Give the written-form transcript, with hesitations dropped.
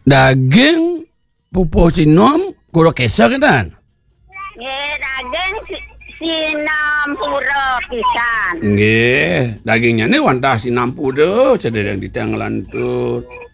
Daging pupuh sinom kuro kesar kan? Nggih, daging sinam pura pisan. Nggih, dagingnya ni wantah sinam pura sedang ditang lantur.